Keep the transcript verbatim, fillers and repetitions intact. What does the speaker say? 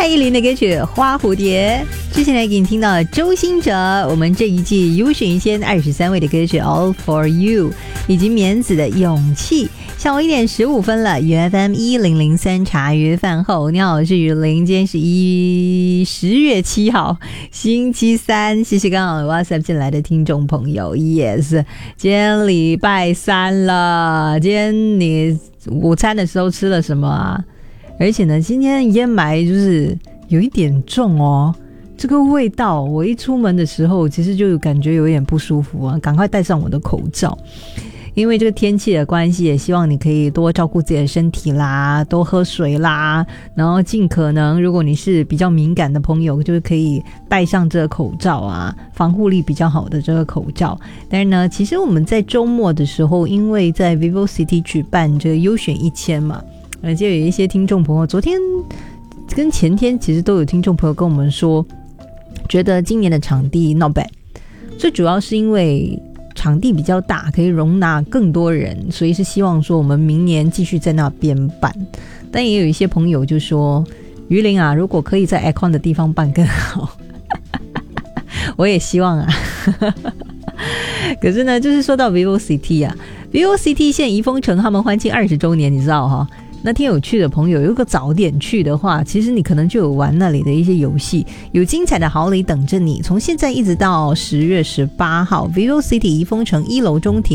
蔡依林的歌曲《花蝴蝶》。之前来给你听到了周兴哲，我们这一季优选一千二十三位的歌曲《All for You》，以及棉子的《勇气》。下午一点十五分了 ，U F M 一零零三茶余饭后，你好，我是雨林，今天是一十月七号，星期三。谢谢刚好 WhatsApp 进来的听众朋友 ，Yes， 今天礼拜三了，今天你午餐的时候吃了什么啊？而且呢，今天烟霾就是有一点重哦。这个味道，我一出门的时候，其实就感觉有点不舒服啊，赶快戴上我的口罩。因为这个天气的关系，也希望你可以多照顾自己的身体啦，多喝水啦，然后尽可能，如果你是比较敏感的朋友，就是可以戴上这个口罩啊，防护力比较好的这个口罩。但是呢，其实我们在周末的时候，因为在 VivoCity 举办这个优选一千嘛，而且有一些听众朋友，昨天跟前天其实都有听众朋友跟我们说，觉得今年的场地 not bad， 最主要是因为场地比较大，可以容纳更多人，所以是希望说我们明年继续在那边办。但也有一些朋友就说，于林啊，如果可以在 Icon 的地方办更好。我也希望啊。可是呢，就是说到 VivoCity 啊 ，VivoCity 现在怡丰城他们欢庆二十周年，你知道哈？那天有去的朋友，如果早点去的话，其实你可能就有玩那里的一些游戏，有精彩的好礼等着你。从现在一直到十月十八号 ，VivoCity 怡丰城一楼中庭。